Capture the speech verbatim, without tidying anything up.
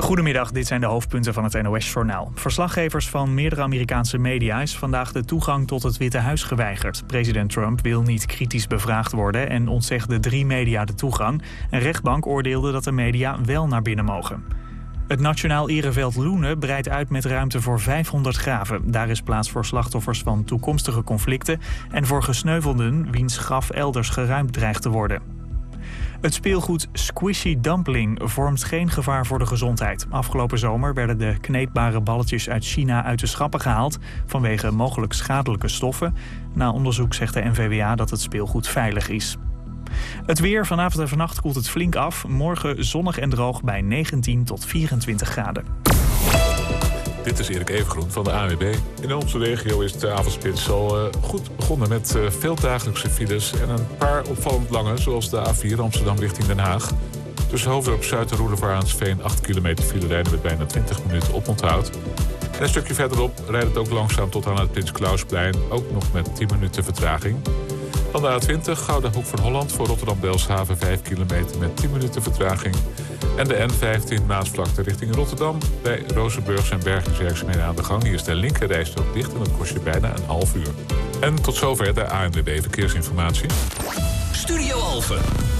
Goedemiddag, dit zijn de hoofdpunten van het N O S-journaal. Verslaggevers van meerdere Amerikaanse media is vandaag de toegang tot het Witte Huis geweigerd. President Trump wil niet kritisch bevraagd worden en ontzegde drie media de toegang. Een rechtbank oordeelde dat de media wel naar binnen mogen. Het Nationaal Ereveld Loenen breidt uit met ruimte voor vijfhonderd graven. Daar is plaats voor slachtoffers van toekomstige conflicten en voor gesneuvelden wiens graf elders geruimd dreigt te worden. Het speelgoed Squishy Dumpling vormt geen gevaar voor de gezondheid. Afgelopen zomer werden de kneedbare balletjes uit China uit de schappen gehaald vanwege mogelijk schadelijke stoffen. Na onderzoek zegt de N V W A dat het speelgoed veilig is. Het weer, vanavond en vannacht koelt het flink af. Morgen zonnig en droog bij negentien tot vierentwintig graden. Dit is Erik Evengroen van de A N W B. In onze regio is de avondspits al uh, goed begonnen met uh, veel dagelijkse files en een paar opvallend lange, zoals de A vier Amsterdam richting Den Haag. Tussen Hoofddorp Zuid en Roelevaraansveen acht kilometer file rijden met bijna twintig minuten oponthoud. En een stukje verderop rijdt het ook langzaam tot aan het Prins Klausplein, ook nog met tien minuten vertraging. Dan de A twintig Gouden Hoek van Holland voor Rotterdam-Belshaven vijf kilometer met tien minuten vertraging. En de N vijftien Maasvlakte richting Rotterdam. Bij Rozenburg zijn bergingswerkzaamheden aan de gang. Hier is de linkerrijstrook dicht en dat kost je bijna een half uur. En tot zover de A N W B Verkeersinformatie. Studio Alphen.